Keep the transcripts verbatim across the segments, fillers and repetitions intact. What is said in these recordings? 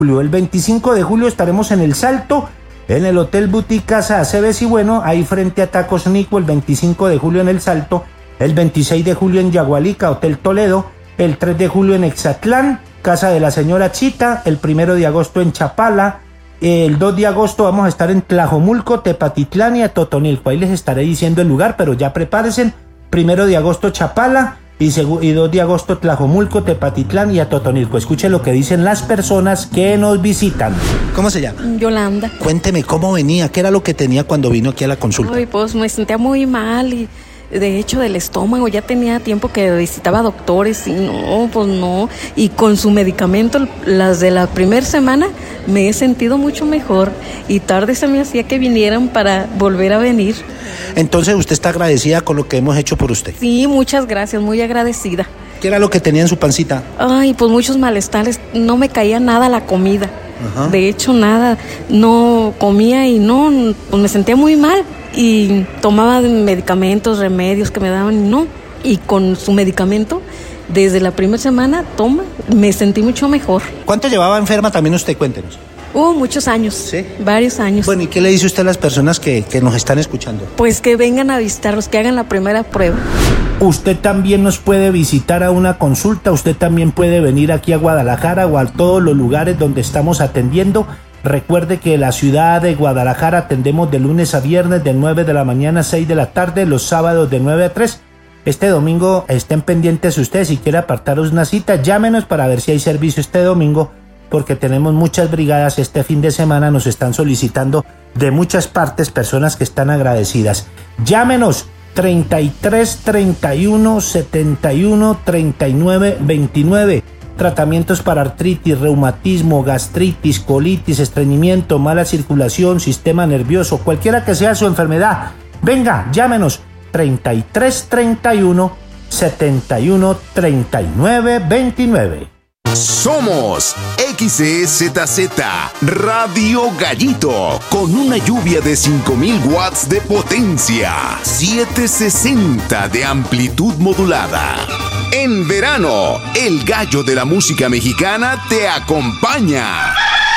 julio. El veinticinco de julio estaremos en El Salto, en el Hotel Boutique Casa Aceves y bueno, ahí frente a Tacos Nico, el veinticinco de julio en El Salto, el veintiséis de julio en Yagualica, Hotel Toledo, el tres de julio en Exatlán, Casa de la Señora Chita, el primero de agosto en Chapala, el dos de agosto vamos a estar en Tlajomulco, Tepatitlán y Totonilco. Ahí les estaré diciendo el lugar, pero ya prepárense. Primero de agosto Chapala y, y dos de agosto Tlajomulco, Tepatitlán y Totonilco. Escuche lo que dicen las personas que nos visitan. ¿Cómo se llama? Yolanda. Cuénteme cómo venía, qué era lo que tenía cuando vino aquí a la consulta. Ay, pues me sentía muy mal y de hecho del estómago, ya tenía tiempo que visitaba doctores y no, pues no, y con su medicamento, las de la primera semana, me he sentido mucho mejor y tarde se me hacía que vinieran para volver a venir. Entonces usted está agradecida con lo que hemos hecho por usted. Sí, muchas gracias, muy agradecida. ¿Qué era lo que tenía en su pancita? Ay, pues muchos malestares, no me caía nada la comida. Ajá. De hecho nada, no comía y no, pues me sentía muy mal y tomaba medicamentos, remedios que me daban y no, y con su medicamento desde la primera semana toma, me sentí mucho mejor. ¿Cuánto llevaba enferma también usted? Cuéntenos. Uh, muchos años, ¿sí? Varios años. Bueno, ¿y qué le dice usted a las personas que, que nos están escuchando? Pues que vengan a visitarlos, que hagan la primera prueba. Usted también nos puede visitar a una consulta, usted también puede venir aquí a Guadalajara o a todos los lugares donde estamos atendiendo. Recuerde que en la ciudad de Guadalajara atendemos de lunes a viernes de nueve de la mañana a seis de la tarde, los sábados de nueve a tres. Este domingo estén pendientes ustedes, si quiere apartaros una cita, llámenos para ver si hay servicio este domingo, porque tenemos muchas brigadas este fin de semana, nos están solicitando de muchas partes personas que están agradecidas. Llámenos treinta y tres, treinta y uno, setenta y uno, treinta y nueve, veintinueve. Tratamientos para artritis, reumatismo, gastritis, colitis, estreñimiento, mala circulación, sistema nervioso, cualquiera que sea su enfermedad. Venga, llámenos treinta y tres, treinta y uno, setenta y uno, treinta y nueve, veintinueve. Somos X E Z Z Radio Gallito con una lluvia de cinco mil watts de potencia, setecientos sesenta de amplitud modulada. En verano, el gallo de la música mexicana te acompaña.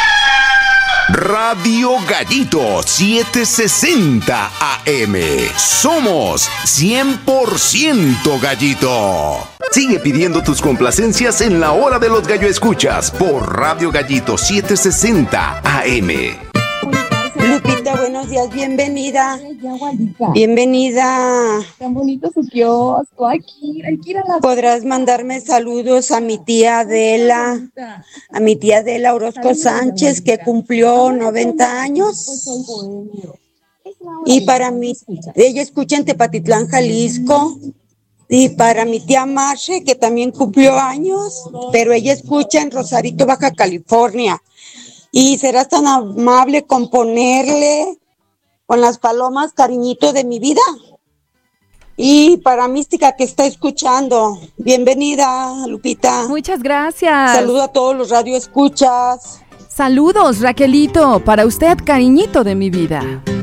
Radio Gallito setecientos sesenta A M. Somos cien por ciento gallito. Sigue pidiendo tus complacencias en la hora de los gallo escuchas por Radio Gallito setecientos sesenta A M. Lupita, buenos días, bienvenida. Bienvenida. Tan bonito su kiosco. Aquí, aquí la... Podrás mandarme saludos a mi tía Adela, a mi tía Adela Orozco Sánchez, que cumplió noventa años. Y para mí, ella escucha en Tepatitlán, Jalisco. Y para mi tía Marce, que también cumplió años, pero ella escucha en Rosarito, Baja California. Y serás tan amable con ponerle con las palomas Cariñito de mi vida. Y para Mística, que está escuchando, bienvenida, Lupita. Muchas gracias. Saludo a todos los radioescuchas. Saludos, Raquelito, para usted, cariñito de mi vida.